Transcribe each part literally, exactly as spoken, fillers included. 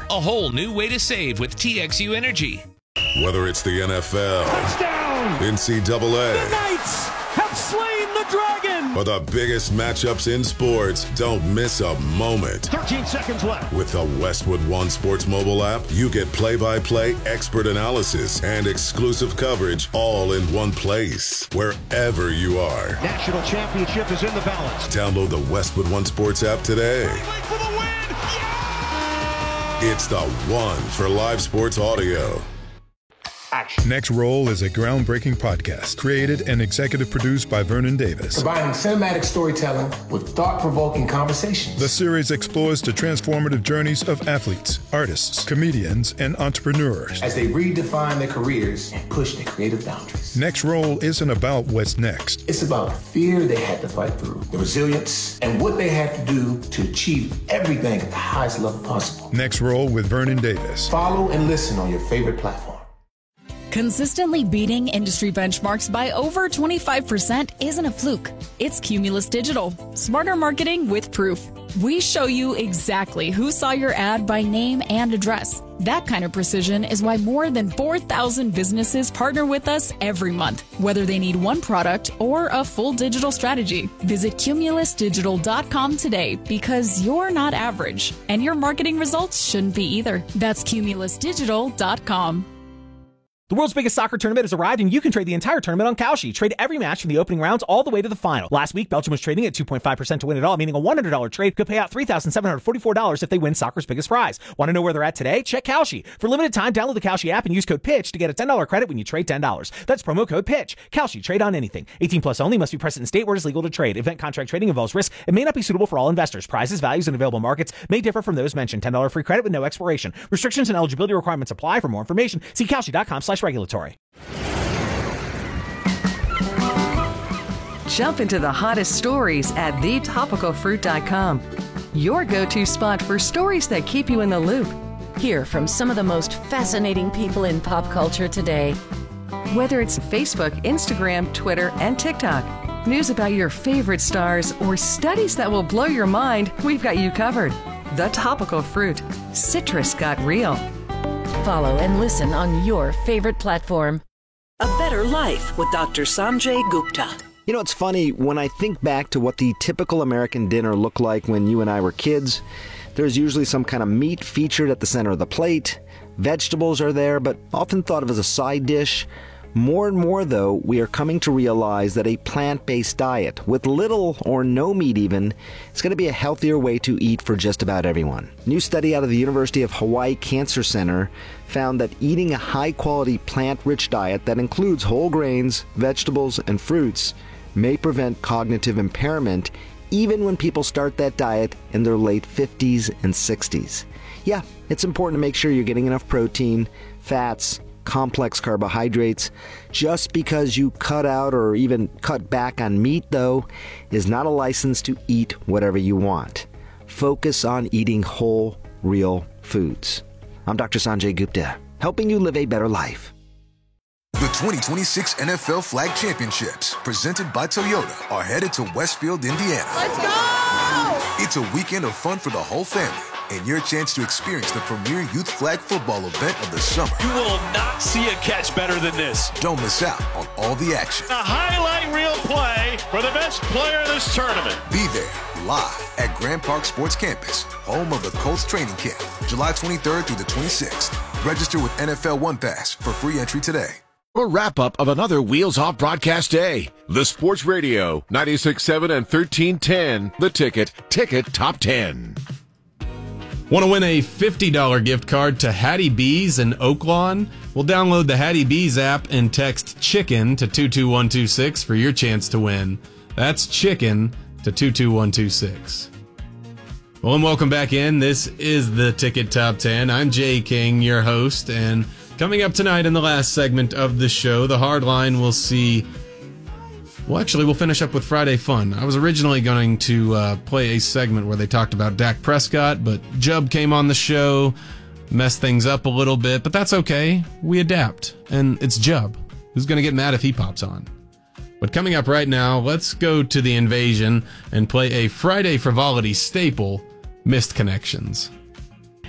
A whole new way to save with T X U Energy. Whether it's the N F L, touchdown, N C double A, the Knights have slain the dragon, or the biggest matchups in sports, don't miss a moment. thirteen seconds left. With the Westwood One Sports mobile app, you get play-by-play expert analysis and exclusive coverage all in one place, wherever you are. National championship is in the balance. Download the Westwood One Sports app today. For the win! Yeah! It's the one for live sports audio. Action. Next Roll is a groundbreaking podcast created and executive produced by Vernon Davis. Combining cinematic storytelling with thought-provoking conversations. The series explores the transformative journeys of athletes, artists, comedians, and entrepreneurs as they redefine their careers and push their creative boundaries. Next Roll isn't about what's next. It's about the fear they had to fight through, the resilience, and what they had to do to achieve everything at the highest level possible. Next Roll with Vernon Davis. Follow and listen on your favorite platform. Consistently beating industry benchmarks by over twenty-five percent isn't a fluke. It's Cumulus Digital. Smarter marketing with proof. We show you exactly who saw your ad by name and address. That kind of precision is why more than four thousand businesses partner with us every month, whether they need one product or a full digital strategy. Visit cumulus digital dot com today because you're not average, and your marketing results shouldn't be either. That's cumulus digital dot com. The world's biggest soccer tournament has arrived, and you can trade the entire tournament on Kalshi. Trade every match from the opening rounds all the way to the final. Last week, Belgium was trading at two point five percent to win it all, meaning a one hundred dollars trade could pay out three thousand seven hundred forty-four dollars if they win soccer's biggest prize. Want to know where they're at today? Check Kalshi. For limited time, download the Kalshi app and use code PITCH to get a ten dollars credit when you trade ten dollars. That's promo code PITCH. Kalshi. Trade on anything. eighteen plus only. Must be present in state where it is legal to trade. Event contract trading involves risk and may not be suitable for all investors. Prizes, values, and available markets may differ from those mentioned. ten dollars free credit with no expiration. Restrictions and eligibility requirements apply. For more information, see kalshi dot com slash regulatory. Jump into the hottest stories at the topical fruit dot com. Your go-to spot for stories that keep you in the loop. Hear from some of the most fascinating people in pop culture today. Whether it's Facebook, Instagram, Twitter, and TikTok, news about your favorite stars, or studies that will blow your mind, we've got you covered. The Topical Fruit. Citrus got real. Follow and listen on your favorite platform. A Better Life with Doctor Sanjay Gupta. You know, it's funny, when I think back to what the typical American dinner looked like when you and I were kids, there's usually some kind of meat featured at the center of the plate. Vegetables are there, but often thought of as a side dish. More and more, though, we are coming to realize that a plant-based diet, with little or no meat even, is going to be a healthier way to eat for just about everyone. A new study out of the University of Hawaii Cancer Center found that eating a high-quality plant-rich diet that includes whole grains, vegetables, and fruits may prevent cognitive impairment even when people start that diet in their late fifties and sixties. Yeah, it's important to make sure you're getting enough protein, fats, complex carbohydrates. Just because you cut out or even cut back on meat, though, is not a license to eat whatever you want. Focus on eating whole, real foods. I'm Doctor Sanjay Gupta, helping you live a better life. The twenty twenty-six N F L Flag Championships, presented by Toyota, are headed to Westfield, Indiana. Let's go! It's a weekend of fun for the whole family, and your chance to experience the premier youth flag football event of the summer. You will not see a catch better than this. Don't miss out on all the action. A highlight reel play for the best player in this tournament. Be there, live at Grand Park Sports Campus, home of the Colts training camp, July twenty-third through the twenty-sixth. Register with N F L One Pass for free entry today. A wrap-up of another Wheels Off broadcast day. The Sports Radio, ninety-six point seven and thirteen ten. The Ticket, Ticket Top ten. Want to win a fifty dollars gift card to Hattie B's in Oaklawn? Well, download the Hattie B's app and text CHICKEN to two two one two six for your chance to win. That's CHICKEN to two two one two six. Well, and welcome back in. This is the Ticket Top ten. I'm Jay King, your host, and coming up tonight in the last segment of the show, the Hardline will see... Well, actually, we'll finish up with Friday Fun. I was originally going to uh, play a segment where they talked about Dak Prescott, but Jubb came on the show, messed things up a little bit, but that's okay. We adapt, and it's Jubb. Who's going to get mad if he pops on? But coming up right now, let's go to the Invasion and play a Friday Frivolity staple, Missed Connections.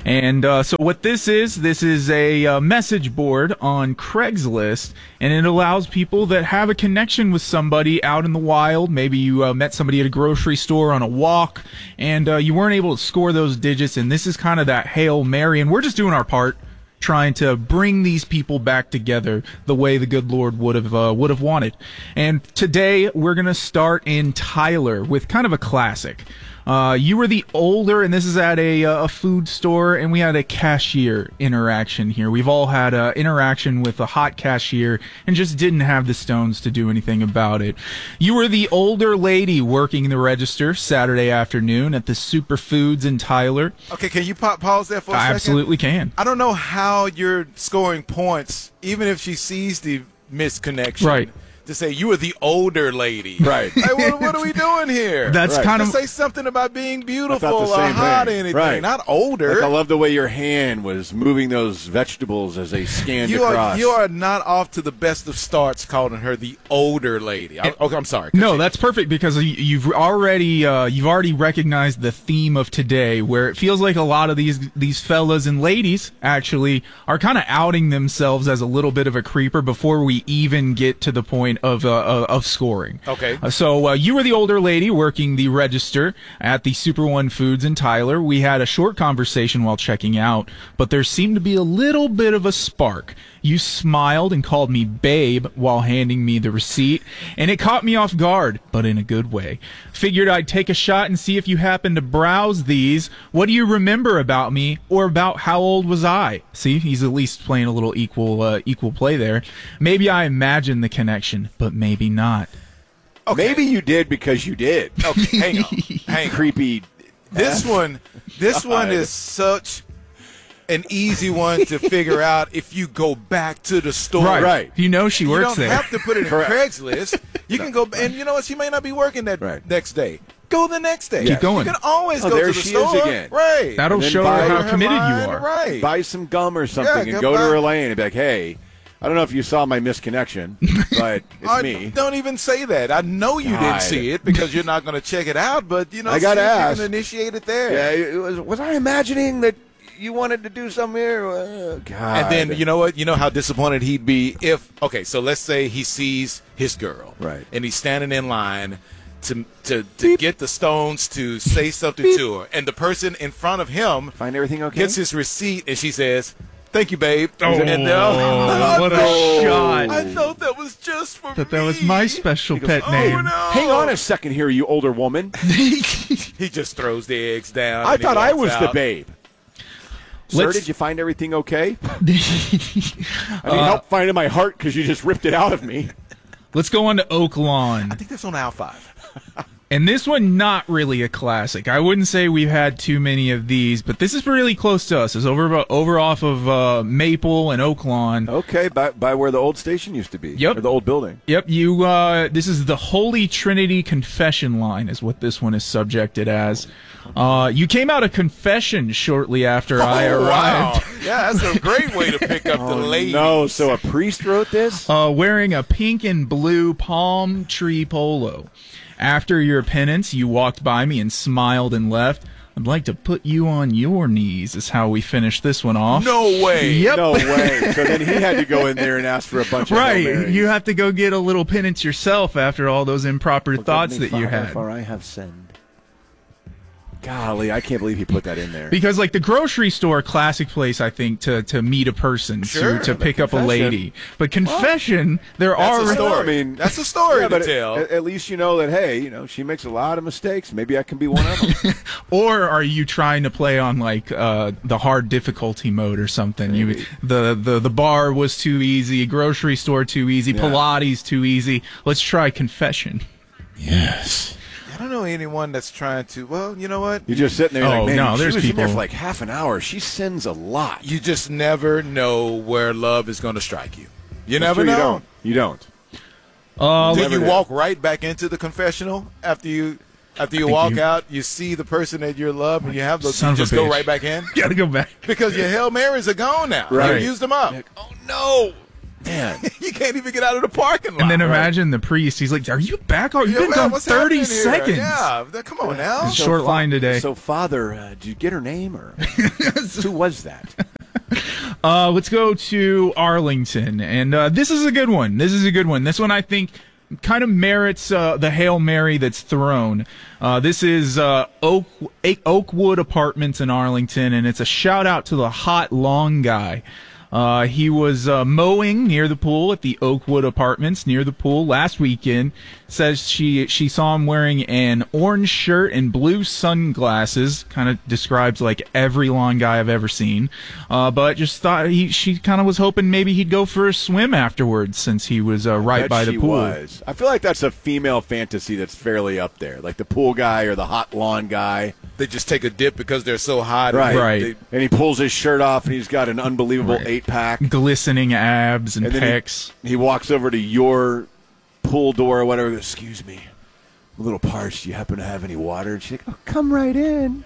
And uh, so what this is, this is a uh, message board on Craigslist, and it allows people that have a connection with somebody out in the wild. Maybe you uh, met somebody at a grocery store on a walk, and uh, you weren't able to score those digits, and this is kind of that Hail Mary, and we're just doing our part, trying to bring these people back together the way the good Lord would have uh, would have wanted. And today we're going to start in Tyler with kind of a classic. Uh, you were the older, and this is at a, uh, a food store, and we had a cashier interaction here. We've all had an interaction with a hot cashier and just didn't have the stones to do anything about it. You were the older lady working the register Saturday afternoon at the Superfoods in Tyler. Okay, can you pa- pause there for a I second? absolutely can. I don't know how you're scoring points, even if she sees the misconnection. Right. To say you were the older lady. Right. Like, what, what are we doing here? That's right. kind Just of... say something about being beautiful I thought the or same hot or thing. anything, Right. not older. Like, I love the way your hand was moving those vegetables as they scanned you across. Are, you are not off to the best of starts calling her the older lady. I, okay, I'm sorry. No, that's perfect because you- you've already uh, you've already recognized the theme of today, where it feels like a lot of these these fellas and ladies actually are kind of outing themselves as a little bit of a creeper before we even get to the point of uh, of scoring. Okay. Uh, so uh, you were the older lady working the register at the Super One Foods in Tyler. We had a short conversation while checking out, but there seemed to be a little bit of a spark. You smiled and called me babe while handing me the receipt, and it caught me off guard, but in a good way. Figured I'd take a shot and see if you happened to browse these. What do you remember about me, or about how old was I? See, he's at least playing a little equal uh, equal play there. Maybe I imagined the connection, but maybe not. Okay. Maybe you did because you did. Okay, hang on. Hang on. Creepy. This one, this one is such an easy one to figure out if you go back to the store. Right. right. You know she works there. You don't have to put it in Correct. Craigslist. You can go, and you know what? She may not be working that Right. next day. Go the next day. Keep going. You can always Oh, go there to the she store. is again. Right. That'll And then show buy her how her committed you mind, are. Right. Buy some gum or something Yeah, and go go to buy- her lane and be like, hey, I don't know if you saw my misconnection, but it's I me. Don't even say that. I know you God. didn't see it because you're not going to check it out, but, you know, I gotta see if you ask. can initiate it there. Yeah, it was, was I imagining that you wanted to do something here? Uh, God. And then, you know what? You know how disappointed he'd be if, okay, so let's say he sees his girl. Right. And he's standing in line to to, to get the Stones to say something to her. And the person in front of him Find everything okay? gets his receipt, and she says, thank you, babe. Oh, and uh, what a I shot. I thought that was just for That me. that was my special pet oh, name. no. Hang on a second here, you older woman. He just throws the eggs down. I and he thought I walks was out. the babe. Sir, Let's- did you find everything okay? I need help finding my heart because you just ripped it out of me. Let's go on to Oak Lawn. I think that's on aisle five. And this one, not really a classic. I wouldn't say we've had too many of these, but this is really close to us. It's over over off of uh, Maple and Oak Lawn. Okay, by, by where the old station used to be. Yep. Or the old building. Yep, you. Uh, this is the Holy Trinity Confession Line, is what this one is subjected as. Uh, you came out of confession shortly after I Oh, arrived. wow. Yeah, that's a great way to pick up the Oh, ladies. no, so a priest wrote this? Uh, wearing a pink and blue palm tree polo. After your penance, you walked by me and smiled and left. I'd like to put you on your knees, is how we finished this one off. No way. Yep. No way. So then he had to go in there and ask for a bunch of Right. Hail Marys. You have to go get a little penance yourself after all those improper Forgive thoughts me, that you Father, had. For I have sinned. Golly, I can't believe he put that in there. Because, like, the grocery store, classic place, I think, to, to meet a person, Sure, to, to but pick up a confession- lady. But confession, there That's are... a story. I mean, That's a story yeah, to but tell. At, at least you know that, hey, you know, she makes a lot of mistakes. Maybe I can be one of them. Or are you trying to play on, like, uh, the hard difficulty mode or something? You, the, the, the bar was too easy, grocery store too easy, Yeah. Pilates too easy. Let's try confession. Yes. I don't know anyone that's trying to, well, you know what? You're just sitting there Oh, like, man, no, she there's was in there people- for like half an hour. She sins a lot. You just never know where love is going to strike you. You That's never true, know. You don't. You don't. Uh, Do Never you did. walk right back into the confessional after you after you think walk you- out? You see the person that you love, and you have those. Son You of a just go bitch. right back in Gotta go back. because your Hail Marys are gone now. Right. You used them up. Oh no! Man. You can't even get out of the parking lot. And then right? imagine the priest. He's like, "Are you back? Oh, you've Yeah, been man, gone what's thirty happening here? seconds." Yeah, come on now. So Short fa- line today. So, Father, uh, did you get her name, or who was that? Uh, let's go to Arlington, and uh, this is a good one. This is a good one. This one I think kind of merits uh, the Hail Mary that's thrown. Uh, this is uh, Oak Oakwood Apartments in Arlington, and it's a shout out to the hot long guy. Uh, he was uh, mowing near the pool at the Oakwood Apartments near the pool last weekend. Says she she saw him wearing an orange shirt and blue sunglasses. Kind of describes like every lawn guy I've ever seen. Uh, but just thought he she kind of was hoping maybe he'd go for a swim afterwards since he was uh, right by the she pool. Was. I feel like that's a female fantasy that's fairly up there, like the pool guy or the hot lawn guy. They just take a dip because they're so hot. Right, and they, right. They, and he pulls his shirt off, and he's got an unbelievable Right. eight-pack. Glistening abs and, And then pecs. He, he walks over to your pool door or whatever. Goes, excuse me, I'm a little parched. Do you happen to have any water? And she's like, oh, come right in.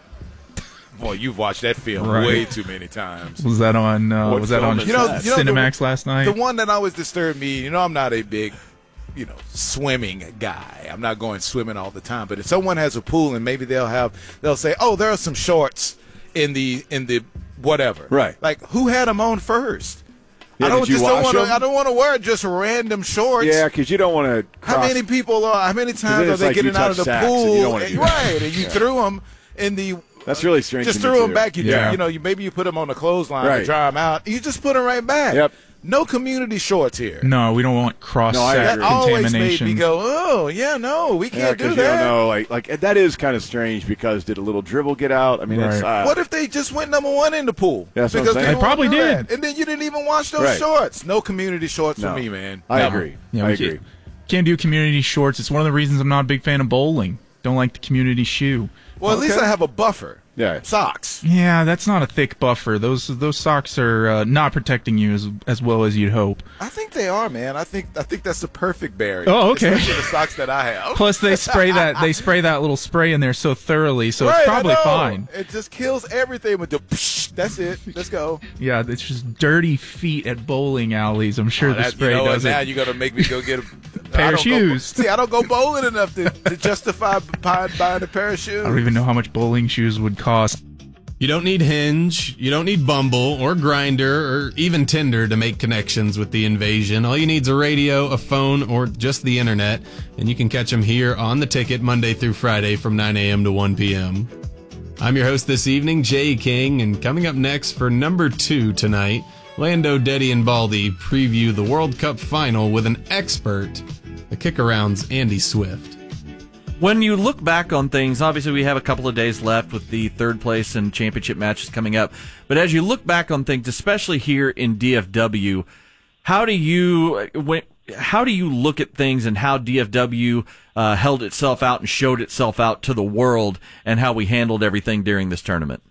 Boy, you've watched that film Right. way too many times. Was that on? Uh, What was that film on is You know, that? you know, Cinemax the, last night? The one that always disturbed me, you know, I'm not a big, you know, swimming guy. I'm not going swimming all the time. But if someone has a pool and maybe they'll have, they'll say, oh, there are some shorts in the in the whatever. Right. Like, who had them on first? Yeah, I don't did you just don't wash want to. them? I don't want to wear just random shorts. Yeah, because you don't want to. How many people are? How many times are it's they like you getting out of touch the sacks and pool? you don't wanna do that. Right, and you Yeah. threw them in the. That's really strange. Just to me, threw them too. back. You, Yeah. you know, you maybe you put them on the clothesline Right. to dry them out. You just put them right back. Yep. No community shorts here. No, we don't want cross No, I sack agree. That always made contamination. me go, oh yeah, no, we Yeah, can't because do you that. don't know. Like, like that is kind of strange because did a little dribble get out? I mean, it's, Right. uh, What if they just went number one in the pool? That's what I'm because saying. they They didn't probably wanna do did. that. And then you didn't even wash those Right. shorts. No community shorts No. for me, man. I Never. agree. Yeah, I we agree. Can't, can't do community shorts. It's one of the reasons I'm not a big fan of bowling. Don't like the community shoe. Well, at least Okay. I have a buffer. Yeah. Socks. Yeah, that's not a thick buffer. Those those socks are uh, not protecting you as as well as you'd hope. I think they are, man. I think I think that's the perfect barrier. Oh, okay. Especially the socks that I have. Plus, they spray that they spray that little spray in there so thoroughly, so Right, it's I probably know. fine. It just kills everything with the. Psh, that's it. Let's go. Yeah, it's just dirty feet at bowling alleys. I'm sure Oh, the that- spray you know what, does now it. you're gonna make me go get a Pair I of don't go- shoes. see, I don't go bowling enough to, to justify buying, buying a pair of shoes. I don't even know how much bowling shoes would cost. You don't need Hinge, you don't need Bumble or Grindr or even Tinder to make connections with the invasion. All you need is a radio, a phone, or just the internet, and you can catch them here on The Ticket Monday through Friday from nine a.m. to one p.m. I'm your host this evening, Jay King, and coming up next for number two tonight, Lando, Deddy, and Baldy preview the World Cup final with an expert, the kick-around's Andy Swift. When you look back on things, obviously we have a couple of days left with the third place and championship matches coming up. But as you look back on things, especially here in D F W, how do you when, how do you look at things and how D F W uh, held itself out and showed itself out to the world and how we handled everything during this tournament?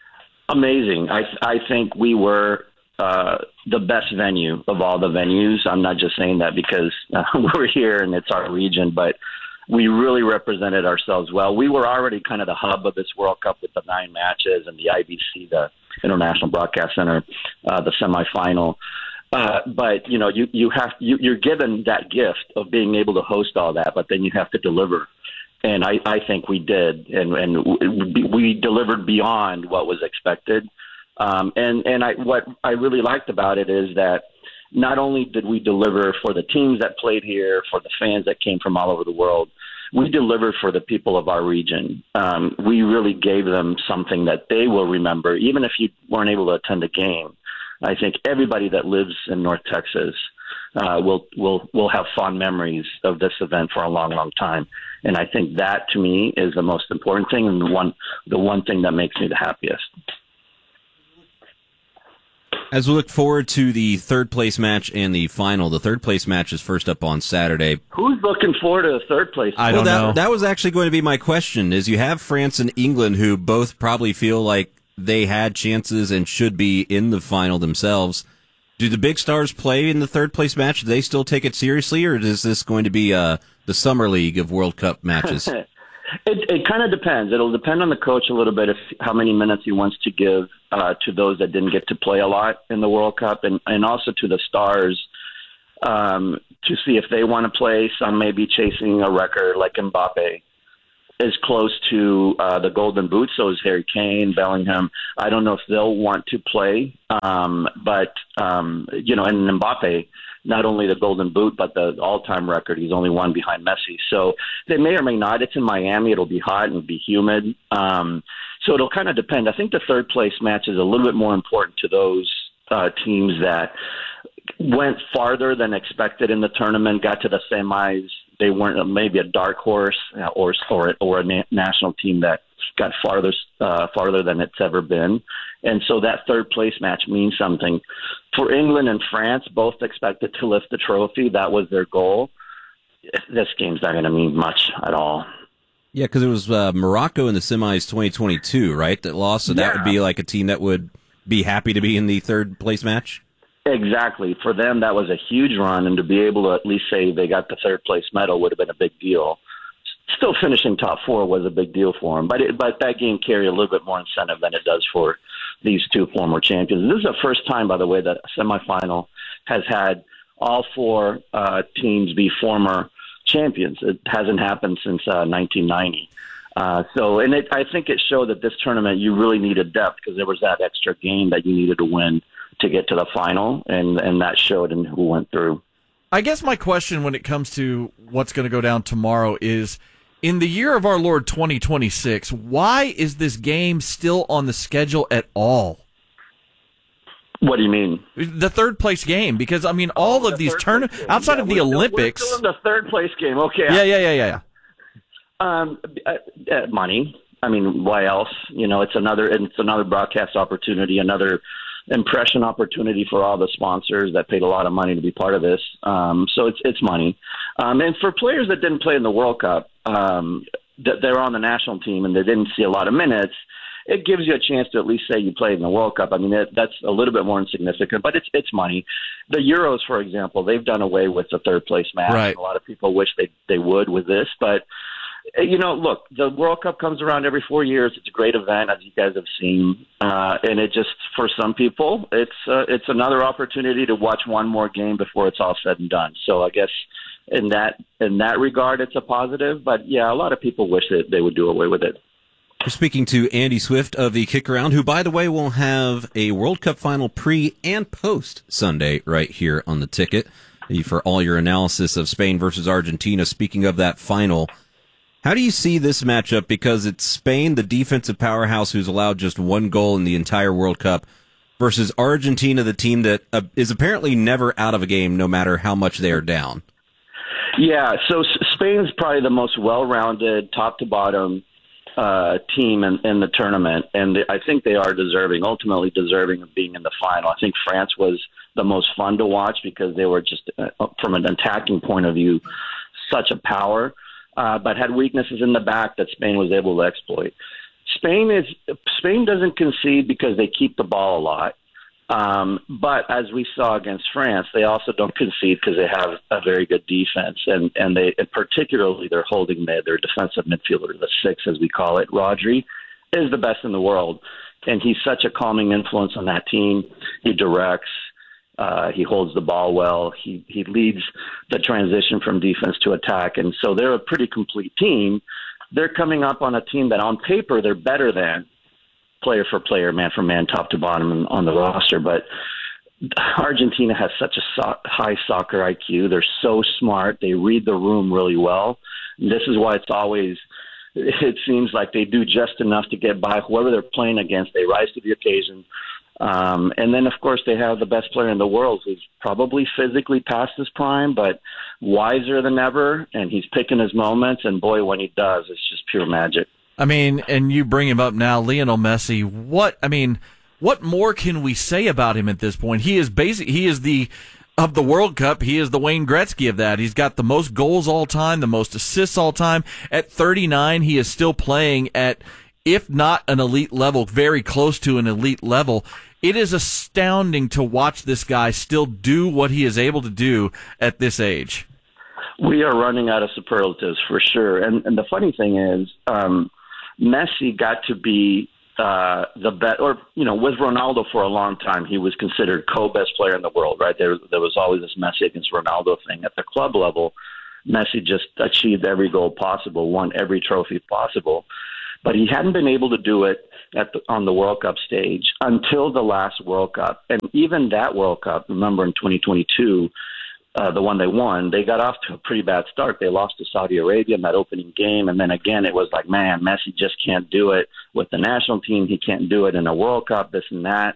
Amazing. I I think we were uh, the best venue of all the venues. I'm not just saying that because uh, we're here and it's our region, but we really represented ourselves well. We were already kind of the hub of this World Cup with the nine matches and the I B C, the International Broadcast Center, uh, the semifinal. Uh, but you know, you you have you, you're given that gift of being able to host all that, but then you have to deliver. And I, I think we did, and and we delivered beyond what was expected. Um, and and I what I really liked about it is that not only did we deliver for the teams that played here, for the fans that came from all over the world, we delivered for the people of our region. Um, we really gave them something that they will remember, even if you weren't able to attend a game. I think everybody that lives in North Texas uh, will will will have fond memories of this event for a long, long time. And I think that, to me, is the most important thing and the one the one thing that makes me the happiest. As we look forward to the third place match and the final, the third place match is first up on Saturday. Who's looking forward to the third place? I don't well, that, know. That was actually going to be my question, is you have France and England who both probably feel like they had chances and should be in the final themselves. Do the big stars play in the third place match? Do they still take it seriously, or is this going to be uh, the Summer League of World Cup matches? It, it kind of depends. It'll depend on the coach a little bit, if how many minutes he wants to give uh, to those that didn't get to play a lot in the World Cup, and, and also to the stars um, to see if they want to play. Some may be chasing a record like Mbappe is close to uh, the Golden Boot. So is Harry Kane, Bellingham. I don't know if they'll want to play, um, but um, you know, and Mbappe, not only the Golden Boot, but the all-time record. He's only one behind Messi. So they may or may not. It's in Miami. It'll be hot and it'll be humid. Um, so it'll kind of depend. I think the third place match is a little bit more important to those uh, teams that went farther than expected in the tournament, got to the semis. They weren't maybe a dark horse or or, or a na- national team that got farther uh, farther than it's ever been. And so that third place match means something. For England and France, both expected to lift the trophy. That was their goal. This game's not going to mean much at all. Yeah, because it was uh, Morocco in the semis twenty twenty-two, right, that lost? So that Yeah. would be like a team that would be happy to be in the third place match? Exactly. For them, that was a huge run, and to be able to at least say they got the third place medal would have been a big deal. Still finishing top four was a big deal for them, but it, but that game carried a little bit more incentive than it does for these two former champions. This is the first time, by the way, that a semifinal has had all four uh, teams be former champions. It hasn't happened since uh, nineteen ninety. Uh, so, and it, I think it showed that this tournament you really needed depth because there was that extra game that you needed to win to get to the final, and, and that showed in who went through. I guess my question when it comes to what's going to go down tomorrow is, in the year of our Lord twenty twenty-six, why is this game still on the schedule at all? What do you mean? The third place game, because, I mean, all oh, of these tournaments, outside yeah, of the we're Olympics. Still, we're still in the third place game, okay. Yeah, yeah, yeah, yeah. Um, uh, uh, money. I mean, why else? You know, it's another, it's another broadcast opportunity, another impression opportunity for all the sponsors that paid a lot of money to be part of this. Um, so it's it's money. Um, and for players that didn't play in the World Cup, um, that they're on the national team and they didn't see a lot of minutes, it gives you a chance to at least say you played in the World Cup. I mean, it, that's a little bit more insignificant, but it's it's money. The Euros, for example, they've done away with the third place match. Right. A lot of people wish they, they would with this, but you know, look, the World Cup comes around every four years. It's a great event, as you guys have seen, uh, and it just, for some people, it's uh, it's another opportunity to watch one more game before it's all said and done. So I guess in that in that regard, it's a positive. But yeah, a lot of people wish that they would do away with it. We're speaking to Andy Swift of the Kick Around, who, by the way, will have a World Cup final pre and post Sunday right here on the ticket for all your analysis of Spain versus Argentina. Speaking of that final, how do you see this matchup? Because it's Spain, the defensive powerhouse who's allowed just one goal in the entire World Cup, versus Argentina, the team that uh, is apparently never out of a game no matter how much they are down. Yeah, so Spain's probably the most well-rounded, top-to-bottom uh, team in, in the tournament, and I think they are deserving, ultimately deserving of being in the final. I think France was the most fun to watch because they were just, uh, from an attacking point of view, such a power. Uh, but had weaknesses in the back that Spain was able to exploit. Spain is Spain doesn't concede because they keep the ball a lot. Um, but as we saw against France, they also don't concede because they have a very good defense, and and they and particularly they're holding their, their defensive midfielder, the six as we call it. Rodri is the best in the world, and he's such a calming influence on that team. He directs. Uh, he holds the ball well. He he leads the transition from defense to attack, and so they're a pretty complete team. They're coming up on a team that on paper they're better than, player for player, man for man, top to bottom on the roster. But Argentina has such a so- high soccer I Q. They're so smart. They read the room really well. And this is why it's always, it seems like they do just enough to get by whoever they're playing against. They rise to the occasion. Um, and then, of course, they have the best player in the world who's probably physically past his prime, but wiser than ever, and he's picking his moments, and boy, when he does, it's just pure magic. I mean, and you bring him up now, Lionel Messi. What, I mean, what more can we say about him at this point? He is basic, he is the, of the World Cup, he is the Wayne Gretzky of that. He's got the most goals all time, the most assists all time. At thirty-nine, he is still playing at, if not an elite level, very close to an elite level. It is astounding to watch this guy still do what he is able to do at this age. We are running out of superlatives for sure. And, and the funny thing is, um, Messi got to be uh, the bet, or you know, with Ronaldo for a long time, he was considered co-best player in the world. Right there, there was always this Messi against Ronaldo thing. At the club level, Messi just achieved every goal possible, won every trophy possible, but he hadn't been able to do it at the, on the World Cup stage until the last World Cup. And even that World Cup, remember in twenty twenty-two, uh, the one they won, they got off to a pretty bad start. They lost to Saudi Arabia in that opening game. And then again, it was like, man, Messi just can't do it with the national team. He can't do it in a World Cup, this and that.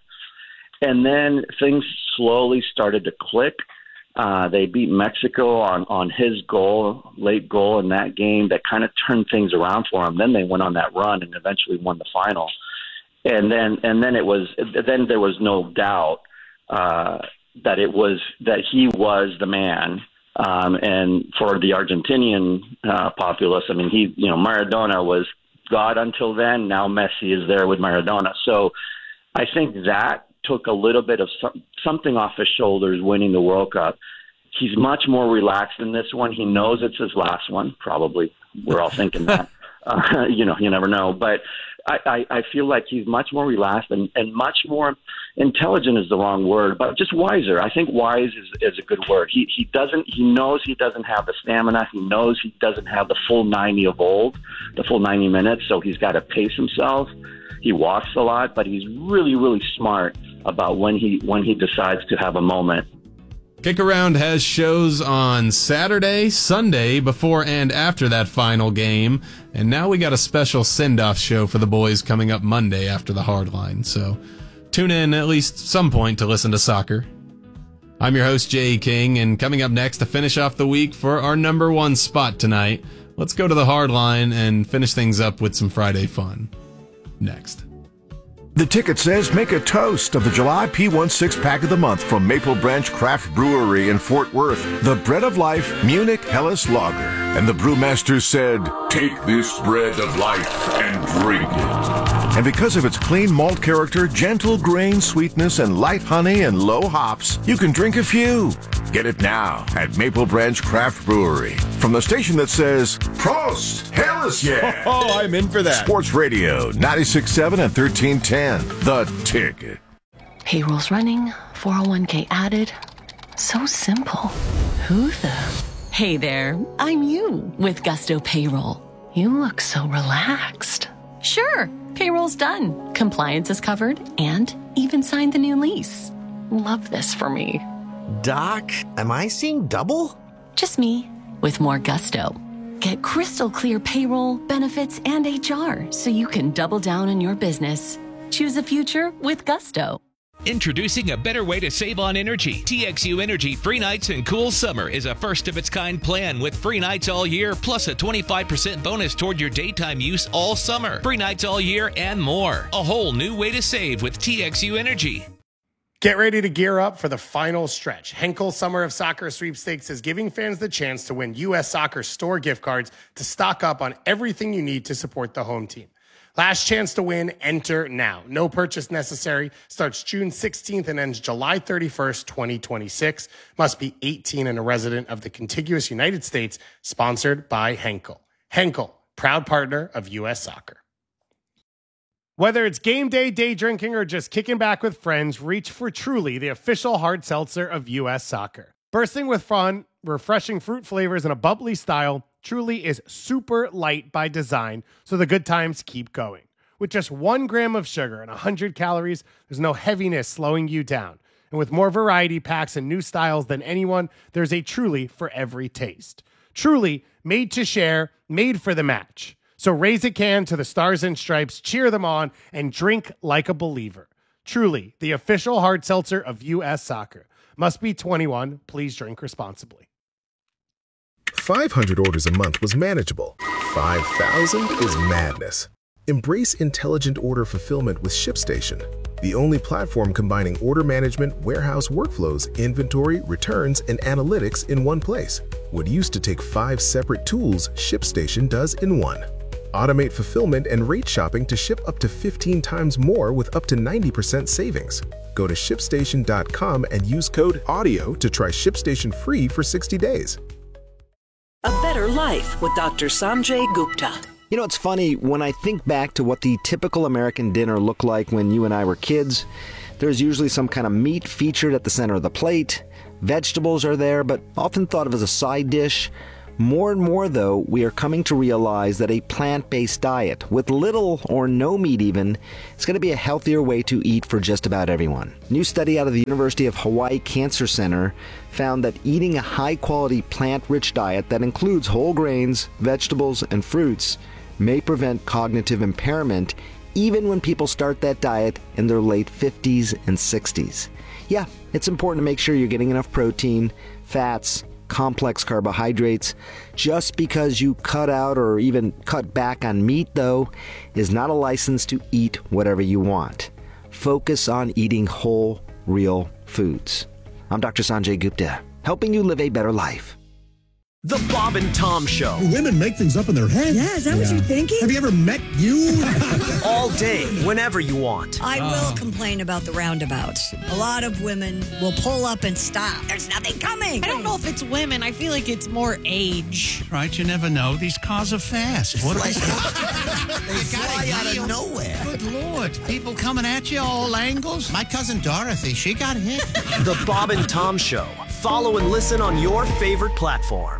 And then things slowly started to click. Uh, they beat Mexico on, on his goal, late goal in that game that kind of turned things around for him. Then they went on that run and eventually won the final. And then, and then it was, then there was no doubt, uh, that it was, that he was the man. Um, and for the Argentinian, uh, populace, I mean, he, you know, Maradona was God until then. Now Messi is there with Maradona. So I think that took a little bit of some, something off his shoulders winning the World Cup. He's much more relaxed in this one. He knows it's his last one, probably. We're all thinking that. Uh, you know, you never know. But I, I, I feel like he's much more relaxed and, and much more intelligent is the wrong word, but just wiser. I think wise is, is a good word. He he doesn't he knows he doesn't have the stamina. He knows he doesn't have the full ninety of old, the full ninety minutes, so he's got to pace himself. He walks a lot, but he's really, really smart about when he when he decides to have a moment. Kick Around has shows on Saturday, Sunday, before and after that final game. And now we got a special send-off show for the boys coming up Monday after the Hardline. So tune in at least some point to listen to soccer. I'm your host, Jay King, and coming up next to finish off the week for our number one spot tonight, let's go to the Hardline and finish things up with some Friday fun. Next. The ticket says make a toast of the July P one six-pack of the month from Maple Branch Craft Brewery in Fort Worth, the Bread of Life Munich Helles Lager. And the brewmaster said, take this bread of life and drink it. And because of its clean malt character, gentle grain sweetness, and light honey and low hops, you can drink a few. Get it now at Maple Branch Craft Brewery. From the station that says, Prost! Helles yeah! Oh, I'm in for that. Sports Radio, ninety-six point seven and thirteen ten. The Ticket. Payroll's running, four oh one k added. So simple. Who the? Hey there, I'm you with Gusto Payroll. You look so relaxed. Sure, payroll's done. Compliance is covered and even signed the new lease. Love this for me. Doc, am I seeing double? Just me with more gusto. Get crystal clear payroll, benefits, and H R so you can double down on your business. Choose a future with gusto. Introducing a better way to save on energy. T X U Energy Free Nights and Cool Summer is a first-of-its-kind plan with free nights all year, plus a twenty-five percent bonus toward your daytime use all summer. Free nights all year and more. A whole new way to save with T X U Energy. Get ready to gear up for the final stretch. Henkel Summer of Soccer Sweepstakes is giving fans the chance to win U S Soccer store gift cards to stock up on everything you need to support the home team. Last chance to win, enter now. No purchase necessary. Starts June sixteenth and ends July thirty-first, twenty twenty-six. Must be eighteen and a resident of the contiguous United States. Sponsored by Henkel. Henkel, proud partner of U S Soccer. Whether it's game day, day drinking, or just kicking back with friends, reach for Truly, the official hard seltzer of U S Soccer. Bursting with fun, refreshing fruit flavors, and a bubbly style, Truly is super light by design, so the good times keep going. With just one gram of sugar and one hundred calories, there's no heaviness slowing you down. And with more variety packs and new styles than anyone, there's a Truly for every taste. Truly, made to share, made for the match. So raise a can to the Stars and Stripes, cheer them on, and drink like a believer. Truly, the official hard seltzer of U S Soccer. Must be twenty-one. Please drink responsibly. five hundred orders a month was manageable. five thousand is madness. Embrace intelligent order fulfillment with ShipStation, the only platform combining order management, warehouse workflows, inventory, returns, and analytics in one place. What used to take five separate tools, ShipStation does in one. Automate fulfillment and rate shopping to ship up to fifteen times more with up to ninety percent savings. Go to ship station dot com and use code AUDIO to try ShipStation free for sixty days. A better life with Doctor Sanjay Gupta. You know, it's funny, when I think back to what the typical American dinner looked like when you and I were kids, there's usually some kind of meat featured at the center of the plate. Vegetables are there, but often thought of as a side dish. More and more, though, we are coming to realize that a plant-based diet, with little or no meat even, is going to be a healthier way to eat for just about everyone. A new study out of the University of Hawaii Cancer Center found that eating a high-quality plant-rich diet that includes whole grains, vegetables, and fruits may prevent cognitive impairment even when people start that diet in their late fifties and sixties. Yeah, it's important to make sure you're getting enough protein, fats, complex carbohydrates. Just because you cut out or even cut back on meat, though, is not a license to eat whatever you want. Focus on eating whole, real foods. I'm Doctor Sanjay Gupta, helping you live a better life. The Bob and Tom Show. Women make things up in their head. Yeah, is that yeah. what you're thinking? Have you ever met you? All day, whenever you want. I uh. will complain about the roundabouts. A lot of women will pull up and stop. There's nothing coming. I don't know if it's women. I feel like it's more age. Right, you never know. These cars are fast. What are they? They fly out of nowhere. Good Lord. People coming at you all angles. My cousin Dorothy, she got hit. The Bob and Tom Show. Follow and listen on your favorite platform.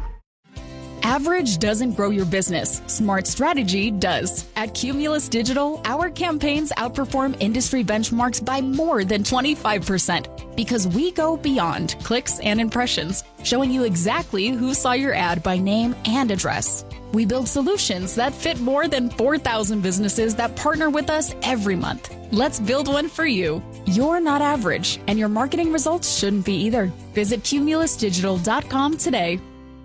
Average doesn't grow your business. Smart strategy does. At Cumulus Digital, our campaigns outperform industry benchmarks by more than twenty-five percent because we go beyond clicks and impressions, showing you exactly who saw your ad by name and address. We build solutions that fit more than four thousand businesses that partner with us every month. Let's build one for you. You're not average, and your marketing results shouldn't be either. Visit cumulus digital dot com today.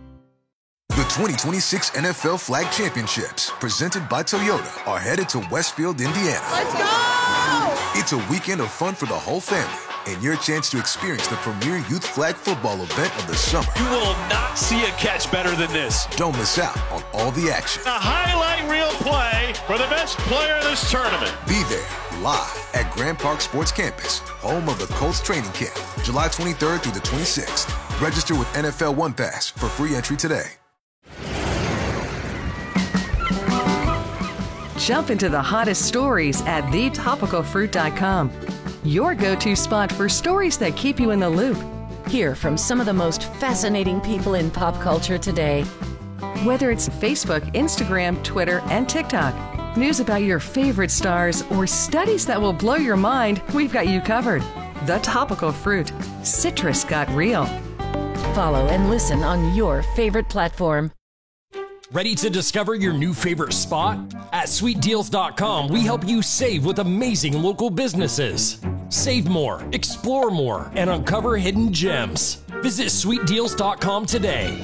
The twenty twenty-six N F L Flag Championships, presented by Toyota, are headed to Westfield, Indiana. Let's go! It's a weekend of fun for the whole family and your chance to experience the premier youth flag football event of the summer. You will not see a catch better than this. Don't miss out on all the action. A highlight reel play for the best player in this tournament. Be there live at Grand Park Sports Campus, home of the Colts training camp, July twenty-third through the twenty-sixth. Register with N F L One Pass for free entry today. Jump into the hottest stories at the topical fruit dot com. Your go-to spot for stories that keep you in the loop. Hear from some of the most fascinating people in pop culture today. Whether it's Facebook, Instagram, Twitter, and TikTok, news about your favorite stars, or studies that will blow your mind, we've got you covered. The Topical Fruit. Citrus got real. Follow and listen on your favorite platform. Ready to discover your new favorite spot? At sweet deals dot com, we help you save with amazing local businesses. Save more, explore more, and uncover hidden gems. Visit sweet deals dot com today.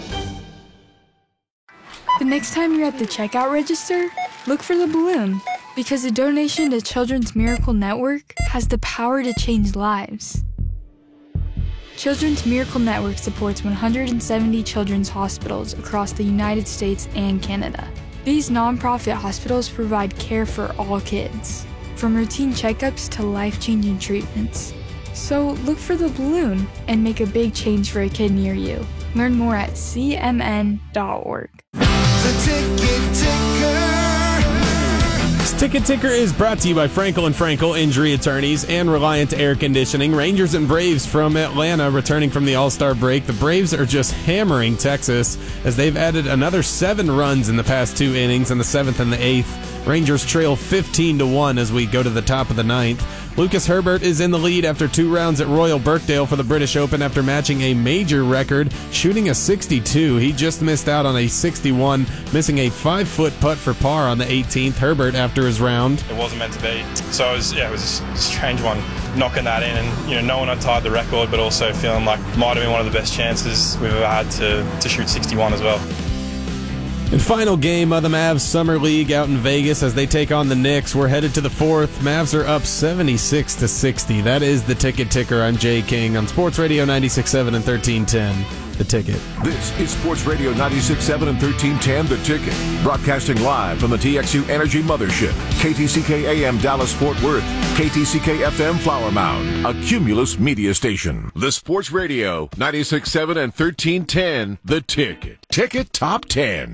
The next time you're at the checkout register, look for the balloon, because a donation to Children's Miracle Network has the power to change lives. Children's Miracle Network supports one hundred seventy children's hospitals across the United States and Canada. These nonprofit hospitals provide care for all kids, from routine checkups to life-changing treatments. So look for the balloon and make a big change for a kid near you. Learn more at c m n dot org. The Ticket Ticker. Ticket Ticker is brought to you by Frankel and Frankel Injury Attorneys and Reliant Air Conditioning. Rangers and Braves from Atlanta returning from the All-Star break. The Braves are just hammering Texas as they've added another seven runs in the past two innings, in the seventh and the eighth. Rangers trail fifteen to one as we go to the top of the ninth. Lucas Herbert is in the lead after two rounds at Royal Birkdale for the British Open after matching a major record, shooting a sixty-two. He just missed out on a sixty-one, missing a five-foot putt for par on the eighteenth. Herbert after his round. It wasn't meant to be. So it was, yeah, it was a strange one, knocking that in and, you know, knowing I tied the record, but also feeling like it might have been one of the best chances we've ever had to, to shoot sixty-one as well. And final game of the Mavs Summer League out in Vegas as they take on the Knicks. We're headed to the fourth. Mavs are up seventy-six to sixty. That is the Ticket Ticker. I'm Jay King on Sports Radio ninety-six point seven and thirteen ten. The Ticket. This is Sports Radio ninety-six point seven and thirteen ten, The Ticket. Broadcasting live from the T X U Energy Mothership. K T C K A M Dallas Fort Worth. K T C K F M Flower Mound. A Cumulus media station. The Sports Radio ninety-six point seven and thirteen ten, The Ticket. Ticket Top ten.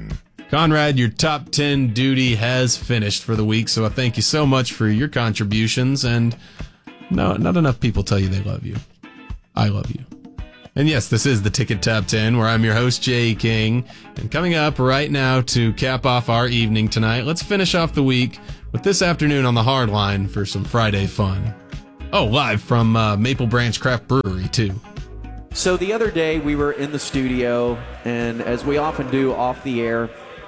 Conrad, your top ten duty has finished for the week, so I thank you so much for your contributions, and no, not enough people tell you they love you. I love you. And yes, this is the Ticket Top ten, where I'm your host, Jay King, and coming up right now to cap off our evening tonight, let's finish off the week with This Afternoon on the Hard Line for some Friday fun. Oh, live from uh, Maple Branch Craft Brewery, too. So the other day we were in the studio, and as we often do off the air,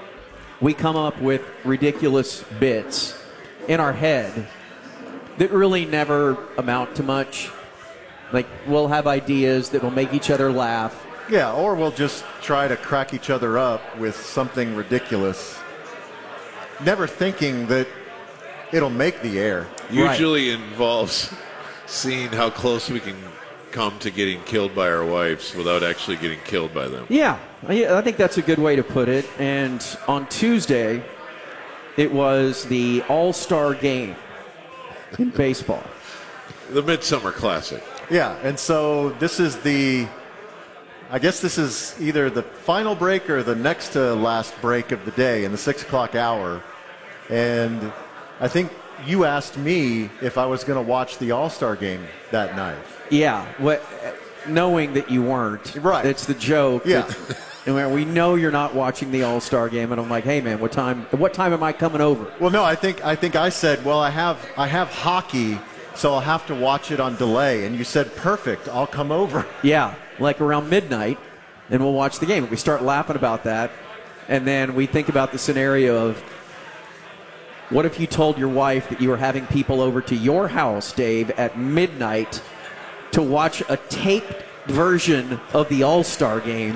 we come up with ridiculous bits in our head that really never amount to much. Like, we'll have ideas that will make each other laugh. Yeah, or we'll just try to crack each other up with something ridiculous, never thinking that it'll make the air. Usually right. Involves seeing how close we can come to getting killed by our wives without actually getting killed by them. Yeah, I think that's a good way to put it. And on Tuesday, it was the All-Star Game in baseball. The Midsummer Classic. Yeah, and so this is the, I guess this is either the final break or the next to last break of the day in the six o'clock hour. And I think you asked me if I was going to watch the All-Star Game that night. Yeah, what, knowing that you weren't. Right. It's the joke. Yeah. That, and we know you're not watching the All-Star Game, and I'm like, hey man, what time? What time am I coming over? Well, no, I think I think I said, well, I have I have hockey, so I'll have to watch it on delay. And you said, perfect, I'll come over. Yeah, like around midnight, and we'll watch the game. We start laughing about that, and then we think about the scenario of, what if you told your wife that you were having people over to your house, Dave, at midnight to watch a taped version of the All-Star Game,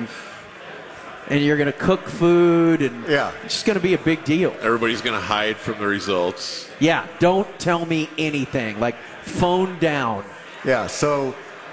and you're going to cook food, and yeah. It's just going to be a big deal. Everybody's going to hide from the results. Yeah, don't tell me anything. Like, phone down. Yeah, so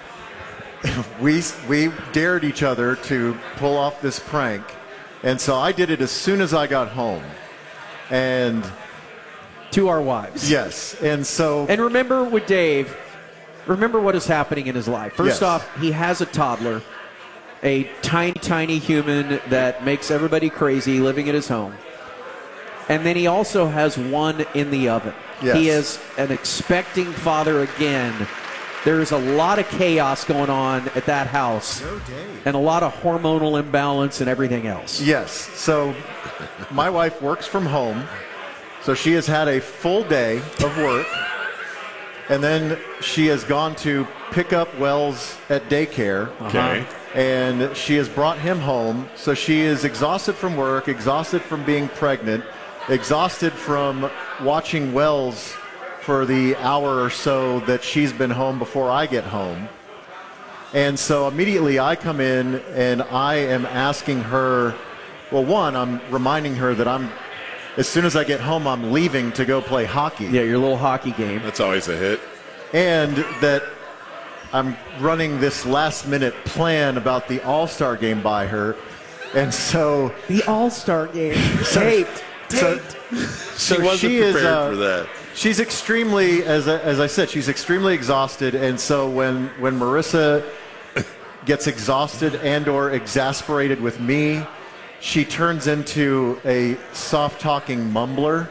we we dared each other to pull off this prank, and so I did it as soon as I got home. And to our wives. Yes, and so... And remember with Dave... Remember what is happening in his life. First yes. off, he has a toddler, a tiny, tiny human that makes everybody crazy living at his home. And then he also has one in the oven. Yes. He is an expecting father again. There is a lot of chaos going on at that house. No day. And a lot of hormonal imbalance and everything else. Yes. So my wife works from home. So she has had a full day of work. And then she has gone to pick up Wells at daycare. Okay. And she has brought him home. So she is exhausted from work, exhausted from being pregnant, exhausted from watching Wells for the hour or so that she's been home before I get home. And so immediately I come in and I am asking her, well, one, I'm reminding her that I'm, as soon as I get home, I'm leaving to go play hockey. Yeah, your little hockey game. That's always a hit. And that I'm running this last-minute plan about the All-Star Game by her. And so... The All-Star Game. Taped. So, so she wasn't she prepared is, uh, for that. She's extremely, as I, as I said, she's extremely exhausted. And so when, when Marissa gets exhausted and or exasperated with me, she turns into a soft-talking mumbler.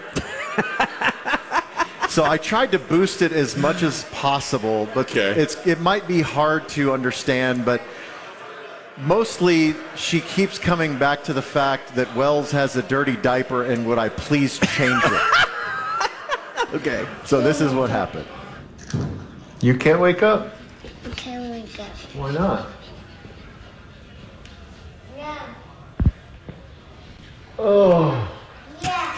So I tried to boost it as much as possible, but okay. it's it might be hard to understand. But mostly she keeps coming back to the fact that Wells has a dirty diaper and would I please change it? Okay, so this is what happened. You can't wake up? I can't wake up. Why not? Yeah. Oh. Yeah.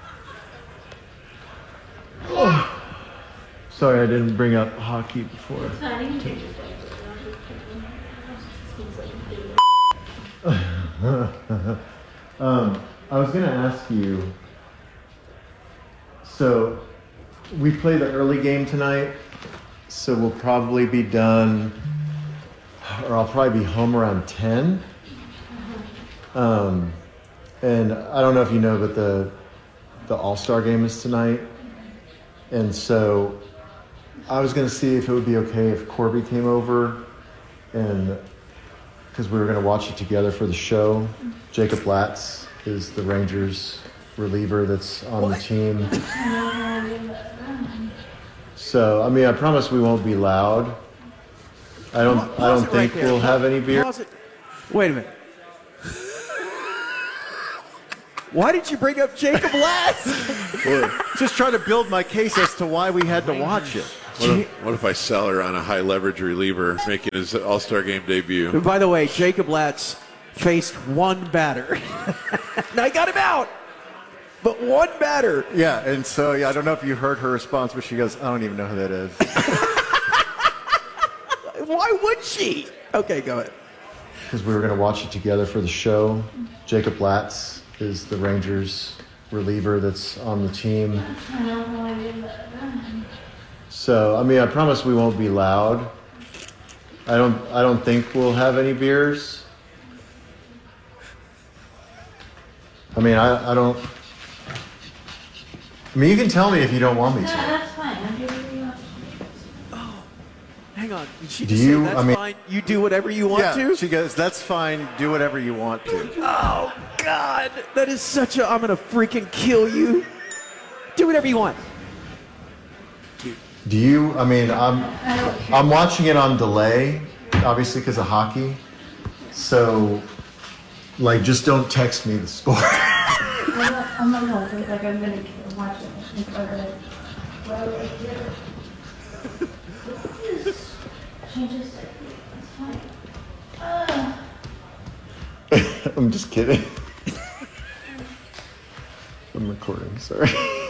Oh. Sorry, I didn't bring up hockey before. um, I was going to ask you, so we play the early game tonight, so we'll probably be done, or I'll probably be home around ten. Um, and I don't know if you know, but the the All-Star Game is tonight. And so I was going to see if it would be okay if Corby came over, and because we were going to watch it together for the show. Jacob Latz is the Rangers reliever that's on what? the team. So, I mean, I promise we won't be loud. I don't. Pause I don't think right we'll have any beer. Wait a minute. Why did you bring up Jacob Latz? Just trying to build my case as to why we had to watch it. What if, what if I sell her on a high leverage reliever making his All-Star game debut? And by the way, Jacob Latz faced one batter. Now he got him out, but one batter. Yeah, and so yeah, I don't know if you heard her response, but she goes, "I don't even know who that is." Why would she? Okay, go ahead. Because we were going to watch it together for the show. Jacob Latz is the Rangers reliever that's on the team. So, I mean, I promise we won't be loud. I don't I don't think we'll have any beers. I mean, I, I don't... I mean, you can tell me if you don't want me to. No, that's fine. I'll do whatever you want. Oh, hang on. Did she Do just you- say, that's I mean- fine, you do whatever you want yeah, to? she goes, "That's fine. Do whatever you want to." Oh, God. That is such a... I'm going to freaking kill you. Do whatever you want. Do you? I mean, I'm I'm watching it on delay, obviously because of hockey. So, like, just don't text me the score. I'm not going to, like, I'm going to watch it. Changes it. It's fine. Uh. I'm just kidding. I'm recording, sorry.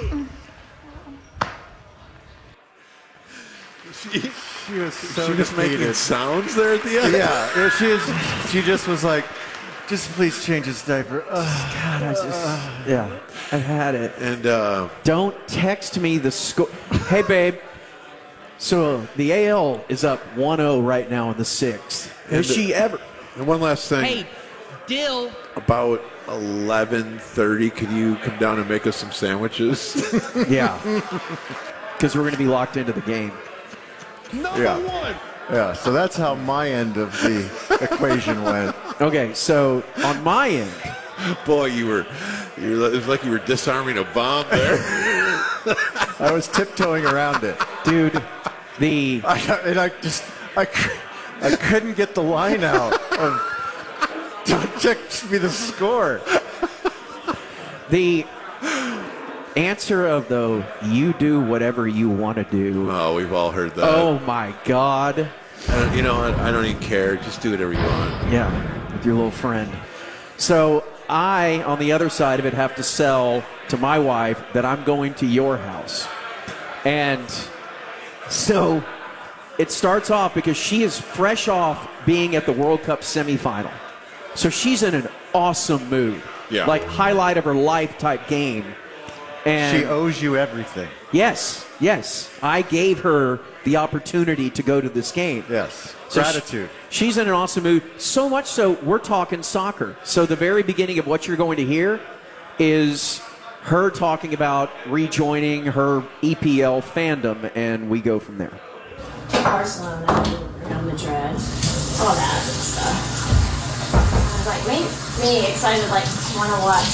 She, she was so she just defeated. making sounds there at the end? Yeah, she was, she just was like, "Just please change his diaper." Ugh. God, I just... Yeah, I've had it. And, uh... Don't text me the score. Hey, babe. So the A L is up one oh right now in the sixth. Has And, she ever... And one last thing. Hey, Dill. About eleven thirty, could you come down and make us some sandwiches? Yeah. Because we're going to be locked into the game. Number Yeah. one. Yeah, so that's how my end of the equation went. Okay, so on my end... Boy, you were, you were... It was like you were disarming a bomb there. I was tiptoeing around it. Dude, the... I, and I just... I, cou- I couldn't get the line out of... Don't text me the score. The answer of the you do whatever you want to do. Oh, we've all heard that. Oh, my God. I don't, you know what? I don't even care. Just do whatever you want. Yeah, with your little friend. So I, on the other side of it, have to sell to my wife that I'm going to your house. And so it starts off because she is fresh off being at the World Cup semifinal. So she's in an awesome mood. Yeah. Like highlight of her life type game. And She owes you everything. yes, yes. I gave her the opportunity to go to this game. Yes. So Gratitude. she- she's in an awesome mood. So much so, we're talking soccer. So the very beginning of what you're going to hear is her talking about rejoining her E P L fandom, and we go from there. Barcelona, Real Madrid, all that good stuff. I was like, me, me excited, like, want to watch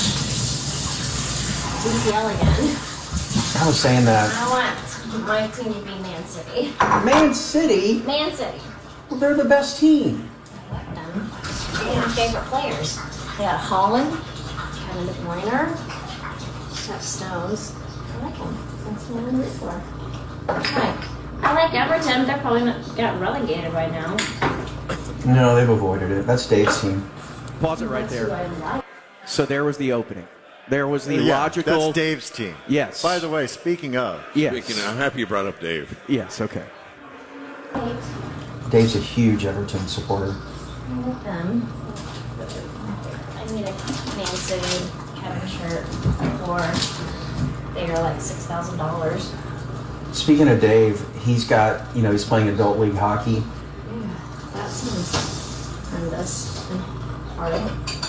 E P L again. I was saying that. I want my team to be Man City. Man City? Man City. Well, they're the best team. I like them. They have favorite players. They got Holland, Kevin De Bruyne, have Stones. I like them. That's what I'm rooting for. Right. I like Everton. They're probably not got relegated right now. No, they've avoided it. That's Dave's team. Pause it right That's who I there. like. So there was the opening. There was the Yeah, logical. That's Dave's team. Yes. By the way, speaking of. Yes. Speaking of, I'm happy you brought up Dave. Yes, okay. Dave's a huge Everton supporter. I like them. I need a Man City Kevin shirt for they are like six thousand dollars. Speaking of Dave, he's got, you know, he's playing adult league hockey. Yeah, that seems horrendous and hard.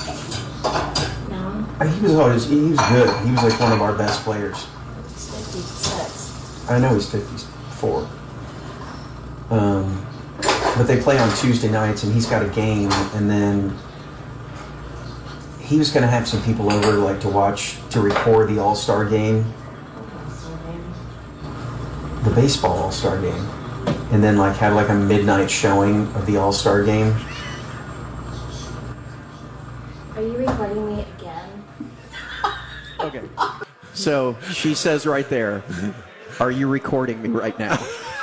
No, Uh, He was always, he was good. He was like one of our best players. it's fifty-six. I know he's fifty-four. Um, but they play on Tuesday nights, and he's got a game, and then he was going to have some people over, like, to watch, to record the All-Star game. The baseball All-Star game. And then, like, have, like, a midnight showing of the All-Star game. Are you recording me again? Okay. So she says right there, are you recording me right now?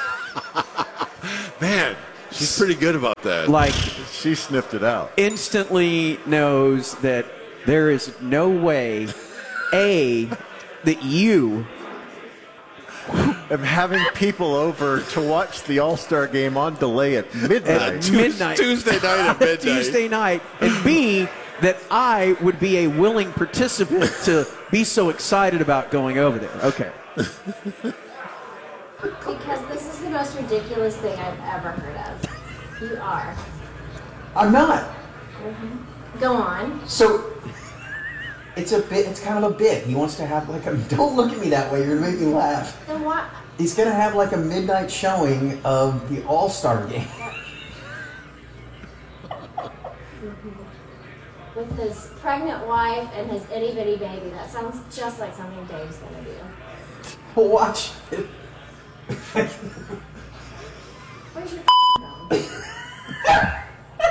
Man, she's pretty good about that. Like, she sniffed it out. Instantly knows that there is no way, A, that you of having people over to watch the All-Star game on delay at midnight. At midnight. Tuesday night at midnight. Tuesday night. And B, that I would be a willing participant to be so excited about going over there. Okay. Because this is the most ridiculous thing I've ever heard of. You are. I'm not. Mm-hmm. Go on. So, it's a bit, it's kind of a bit. He wants to have like a, don't look at me that way, you're going to make me laugh. Then what? He's going to have like a midnight showing of the All-Star game. With his pregnant wife and his itty bitty baby. That sounds just like something Dave's going to do. Watch it. Where's your phone? I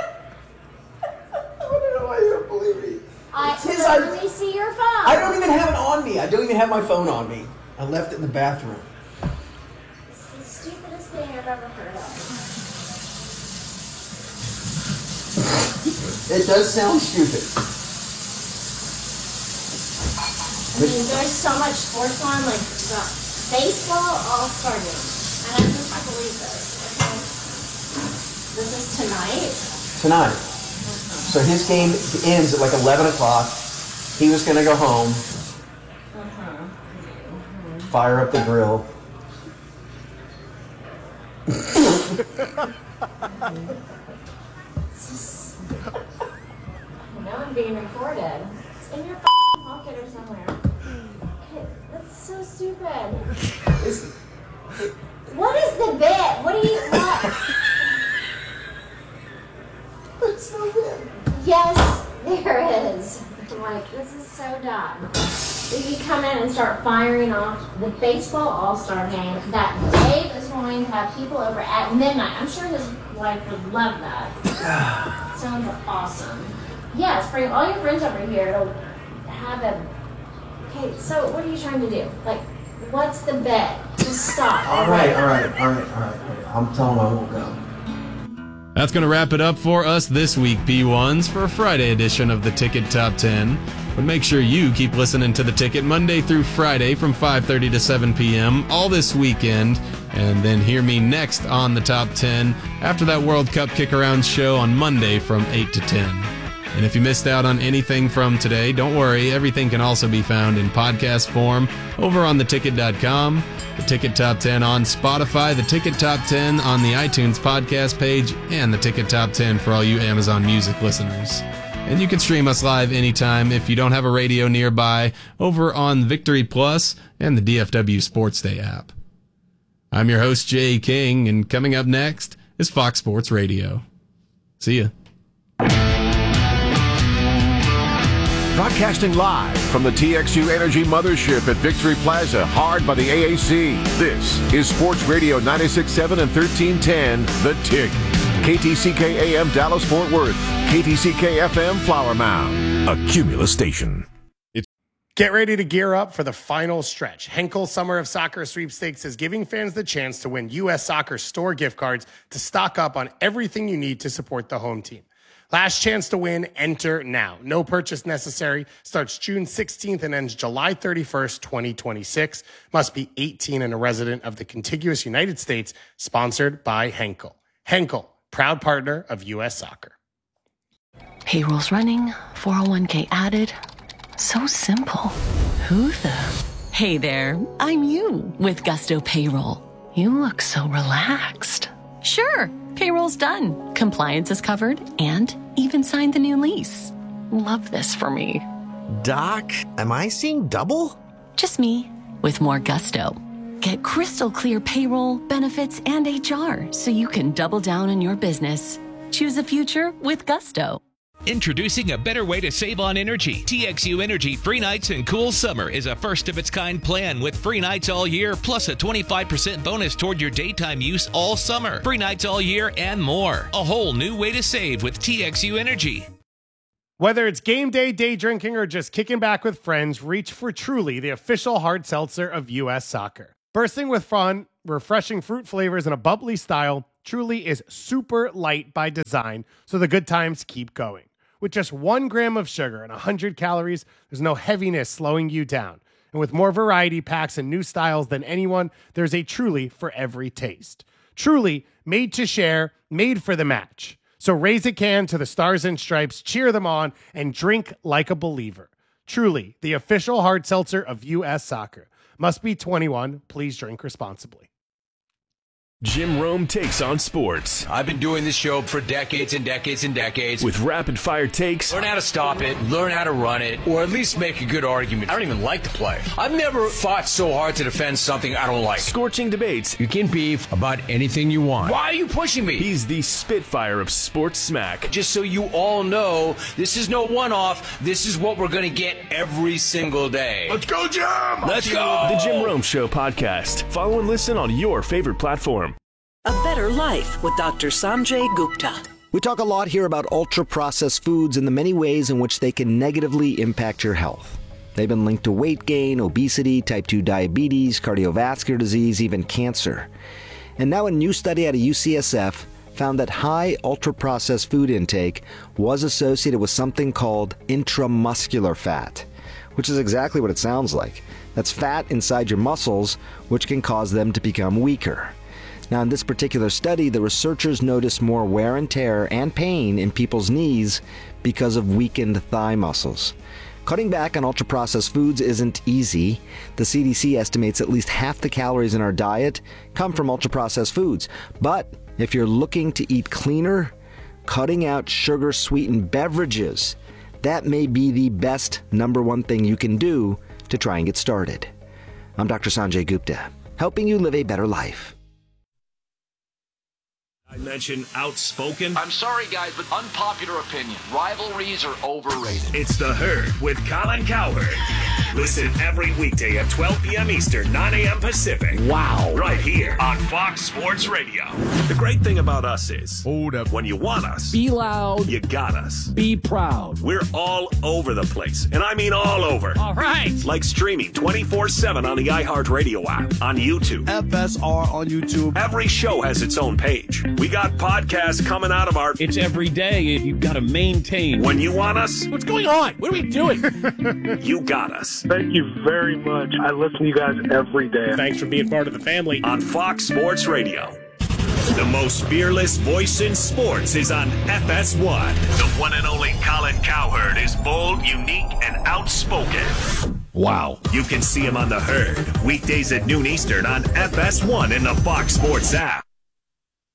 don't know why you don't believe me. I It's his literally idea. see your phone. I don't even have it on me. I don't even have my phone on me. I left it in the bathroom. It's the stupidest thing I've ever heard of. It does sound stupid. I mean, there's so much sports on, like the baseball all-star game. And I just can't believe this. Okay. This is tonight? Tonight. So his game ends at like eleven o'clock. He was going to go home, Uh-huh. fire up the grill. I know I'm being recorded. It's in your f***ing pocket or somewhere. Okay, that's so stupid. What is the bit? What do you what? It's no bit. Yes, there is. I'm like, this is so dumb. If you come in and start firing off the baseball all-star game, that Dave is going to have people over at midnight. I'm sure his wife would love that. Sounds awesome. Yes, bring all your friends over here to have them. Okay, so what are you trying to do? Like, what's the bet? Just stop. All right, all right, all right, all right. All right. I'm telling him I won't go. That's going to wrap it up for us this week, P ones, for a Friday edition of the Ticket Top ten. But make sure you keep listening to The Ticket Monday through Friday from five thirty to seven p.m. all this weekend. And then hear me next on the Top ten after that World Cup Kick-Around show on Monday from eight to ten. And if you missed out on anything from today, don't worry. Everything can also be found in podcast form over on the ticket dot com, the Ticket Top ten on Spotify, the Ticket Top ten on the iTunes podcast page, and the Ticket Top ten for all you Amazon Music listeners. And you can stream us live anytime if you don't have a radio nearby over on Victory Plus and the D F W Sports Day app. I'm your host, Jay King, and coming up next is Fox Sports Radio. See ya. Broadcasting live from the T X U Energy Mothership at Victory Plaza, hard by the A A C. This is Sports Radio ninety-six point seven and thirteen ten, The Tick. K T C K A M Dallas Fort Worth, K T C K F M Flower Mound, a Cumulus station. Get ready to gear up for the final stretch. Henkel Summer of Soccer Sweepstakes is giving fans the chance to win U S Soccer store gift cards to stock up on everything you need to support the home team. Last chance to win, enter now. No purchase necessary. Starts June sixteenth and ends July thirty-first, twenty twenty-six. Must be eighteen and a resident of the contiguous United States. Sponsored by Henkel. Henkel, proud partner of U S Soccer. Payroll's running, four oh one k added. So simple. Who the? Hey there, I'm you with Gusto Payroll. You look so relaxed. Sure, payroll's done. Compliance is covered and even signed the new lease. Love this for me. Doc, am I seeing double? Just me with more gusto. Get crystal clear payroll, benefits, and H R so you can double down on your business. Choose a future with Gusto. Introducing a better way to save on energy. T X U Energy Free Nights and Cool Summer is a first-of-its-kind plan with free nights all year, plus a twenty-five percent bonus toward your daytime use all summer. Free nights all year and more. A whole new way to save with T X U Energy. Whether it's game day, day drinking, or just kicking back with friends, reach for Truly, the official hard seltzer of U S Soccer. Bursting with fun, refreshing fruit flavors, and a bubbly style, Truly is super light by design, so the good times keep going. With just one gram of sugar and one hundred calories, there's no heaviness slowing you down. And with more variety packs and new styles than anyone, there's a Truly for every taste. Truly, made to share, made for the match. So raise a can to the Stars and Stripes, cheer them on, and drink like a believer. Truly, the official hard seltzer of U S Soccer. Must be twenty-one. Please drink responsibly. Jim Rome takes on sports. I've been doing this show for decades and decades and decades. With rapid-fire takes. Learn how to stop it, learn how to run it, or at least make a good argument. I don't even like the play. I've never fought so hard to defend something I don't like. Scorching debates. You can beef about anything you want. Why are you pushing me? He's the Spitfire of sports smack. Just so you all know, this is no one-off. This is what we're going to get every single day. Let's go, Jim! Let's go! The Jim Rome Show podcast. Follow and listen on your favorite platform. A Better Life with Doctor Sanjay Gupta. We talk a lot here about ultra-processed foods and the many ways in which they can negatively impact your health. They've been linked to weight gain, obesity, type two diabetes, cardiovascular disease, even cancer. And now a new study out of U C S F found that high ultra-processed food intake was associated with something called intramuscular fat, which is exactly what it sounds like. That's fat inside your muscles, which can cause them to become weaker. Now, in this particular study, the researchers noticed more wear and tear and pain in people's knees because of weakened thigh muscles. Cutting back on ultra-processed foods isn't easy. The C D C estimates at least half the calories in our diet come from ultra-processed foods. But if you're looking to eat cleaner, cutting out sugar-sweetened beverages, that may be the best number one thing you can do to try and get started. I'm Doctor Sanjay Gupta, helping you live a better life. I mentioned outspoken. I'm sorry, guys, but unpopular opinion. Rivalries are overrated. It's The Herd with Colin Cowherd. Listen every weekday at twelve p.m. Eastern, nine a.m. Pacific. Wow. Right here on Fox Sports Radio. The great thing about us is, hold up, when you want us, be loud, you got us. Be proud. We're all over the place, and I mean all over. All right. Like streaming twenty-four seven on the iHeartRadio app, on YouTube. F S R on YouTube. Every show has its own page. We got podcasts coming out of our... It's every day. You've got to maintain. When you want us... What's going on? What are we doing? You got us. Thank you very much. I listen to you guys every day. Thanks for being part of the family. On Fox Sports Radio. The most fearless voice in sports is on F S one. The one and only Colin Cowherd is bold, unique, and outspoken. Wow. You can see him on The Herd, weekdays at noon Eastern on F S one in the Fox Sports app.